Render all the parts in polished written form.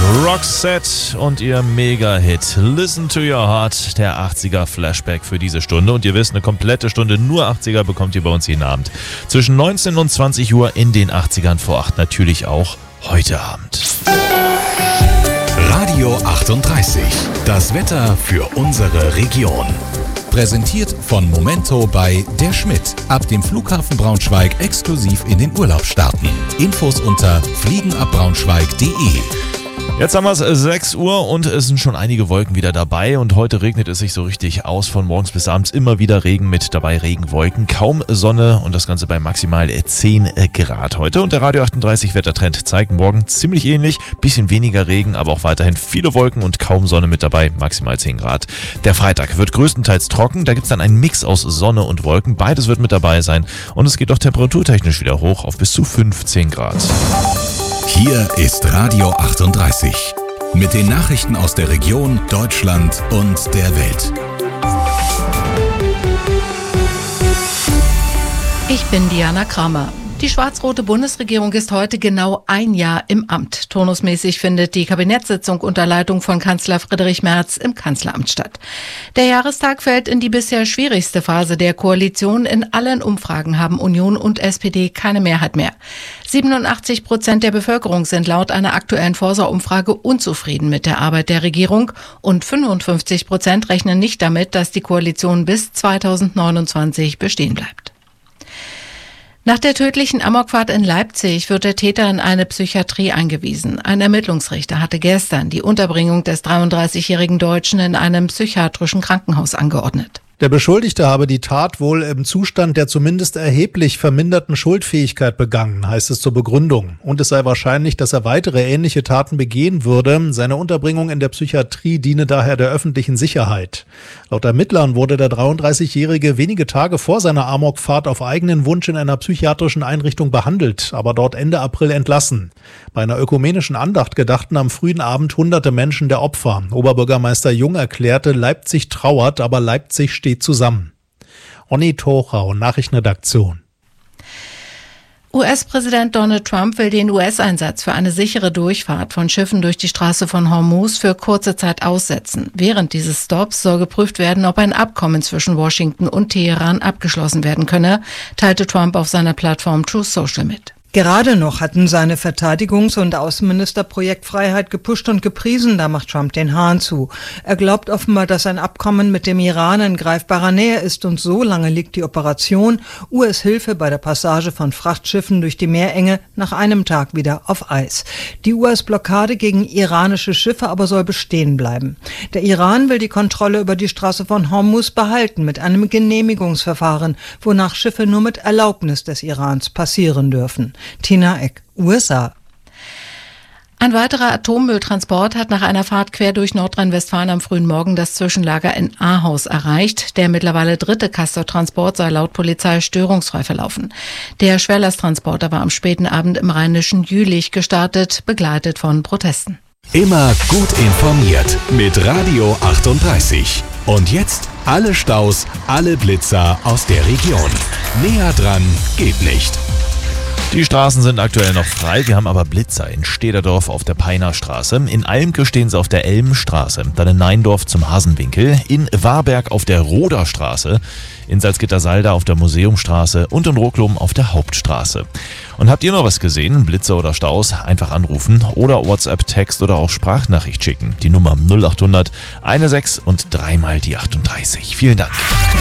Roxette und ihr Mega-Hit Listen to Your Heart, der 80er-Flashback für diese Stunde. Und ihr wisst, eine komplette Stunde nur 80er bekommt ihr bei uns jeden Abend. Zwischen 19 und 20 Uhr in den 80ern vor 8, natürlich auch heute Abend. Radio 38, das Wetter für unsere Region. Präsentiert von Momento bei Der Schmidt. Ab dem Flughafen Braunschweig exklusiv in den Urlaub starten. Infos unter fliegenabbraunschweig.de. Jetzt haben wir es 6 Uhr und es sind schon einige Wolken wieder dabei und heute regnet es sich so richtig aus. Von morgens bis abends immer wieder Regen mit dabei Regenwolken, kaum Sonne und das Ganze bei maximal 10 Grad heute. Und der Radio 38 Wettertrend zeigt morgen ziemlich ähnlich, bisschen weniger Regen, aber auch weiterhin viele Wolken und kaum Sonne mit dabei, maximal 10 Grad. Der Freitag wird größtenteils trocken, da gibt es dann einen Mix aus Sonne und Wolken, beides wird mit dabei sein und es geht auch temperaturtechnisch wieder hoch auf bis zu 15 Grad. Hier ist Radio 38 mit den Nachrichten aus der Region, Deutschland und der Welt. Ich bin Diana Kramer. Die schwarz-rote Bundesregierung ist heute genau ein Jahr im Amt. Turnusmäßig findet die Kabinettssitzung unter Leitung von Kanzler Friedrich Merz im Kanzleramt statt. Der Jahrestag fällt in die bisher schwierigste Phase der Koalition. In allen Umfragen haben Union und SPD keine Mehrheit mehr. 87% der Bevölkerung sind laut einer aktuellen Forsa-Umfrage unzufrieden mit der Arbeit der Regierung und 55% rechnen nicht damit, dass die Koalition bis 2029 bestehen bleibt. Nach der tödlichen Amokfahrt in Leipzig wird der Täter in eine Psychiatrie eingewiesen. Ein Ermittlungsrichter hatte gestern die Unterbringung des 33-jährigen Deutschen in einem psychiatrischen Krankenhaus angeordnet. Der Beschuldigte habe die Tat wohl im Zustand der zumindest erheblich verminderten Schuldfähigkeit begangen, heißt es zur Begründung. Und es sei wahrscheinlich, dass er weitere ähnliche Taten begehen würde. Seine Unterbringung in der Psychiatrie diene daher der öffentlichen Sicherheit. Laut Ermittlern wurde der 33-Jährige wenige Tage vor seiner Amokfahrt auf eigenen Wunsch in einer psychiatrischen Einrichtung behandelt, aber dort Ende April entlassen. Bei einer ökumenischen Andacht gedachten am frühen Abend hunderte Menschen der Opfer. Oberbürgermeister Jung erklärte, Leipzig trauert, aber Leipzig steht zusammen. Onni Tochau, Nachrichtenredaktion. US-Präsident Donald Trump will den US-Einsatz für eine sichere Durchfahrt von Schiffen durch die Straße von Hormuz für kurze Zeit aussetzen. Während dieses Stops soll geprüft werden, ob ein Abkommen zwischen Washington und Teheran abgeschlossen werden könne, teilte Trump auf seiner Plattform Truth Social mit. Gerade noch hatten seine Verteidigungs- und Außenminister Projektfreiheit gepusht und gepriesen, da macht Trump den Hahn zu. Er glaubt offenbar, dass ein Abkommen mit dem Iran in greifbarer Nähe ist und so lange liegt die Operation US-Hilfe bei der Passage von Frachtschiffen durch die Meerenge nach einem Tag wieder auf Eis. Die US-Blockade gegen iranische Schiffe aber soll bestehen bleiben. Der Iran will die Kontrolle über die Straße von Hormuz behalten mit einem Genehmigungsverfahren, wonach Schiffe nur mit Erlaubnis des Irans passieren dürfen. Tina Eck, USA. Ein weiterer Atommülltransport hat nach einer Fahrt quer durch Nordrhein-Westfalen am frühen Morgen das Zwischenlager in Ahaus erreicht. Der mittlerweile 3. Castor-Transport sei laut Polizei störungsfrei verlaufen. Der Schwerlasttransporter war am späten Abend im rheinischen Jülich gestartet, begleitet von Protesten. Immer gut informiert mit Radio 38. Und jetzt alle Staus, alle Blitzer aus der Region. Näher dran geht nicht. Die Straßen sind aktuell noch frei, wir haben aber Blitzer in Stederdorf auf der Peiner Straße, in Almke stehen sie auf der Elmstraße, dann in Neindorf zum Hasenwinkel, in Warberg auf der Roder Straße, in Salzgitter-Salda auf der Museumstraße und in Rocklum auf der Hauptstraße. Und habt ihr noch was gesehen, Blitzer oder Staus, einfach anrufen oder WhatsApp, Text oder auch Sprachnachricht schicken. Die Nummer 0800 16 und 3 mal die 38. Vielen Dank.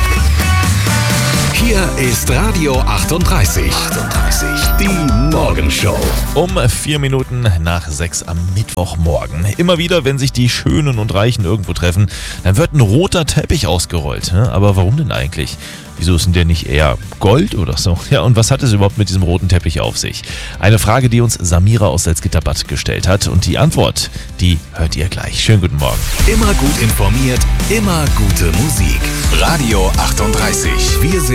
Hier ist Radio 38. Die Morgenshow. Um 4 Minuten nach 6 am Mittwochmorgen. Immer wieder, wenn sich die Schönen und Reichen irgendwo treffen, dann wird ein roter Teppich ausgerollt. Aber warum denn eigentlich? Wieso ist denn der nicht eher Gold oder so? Ja, und was hat es überhaupt mit diesem roten Teppich auf sich? Eine Frage, die uns Samira aus Salzgitterbad gestellt hat. Und die Antwort, die hört ihr gleich. Schönen guten Morgen. Immer gut informiert, immer gute Musik. Radio 38. Wir sind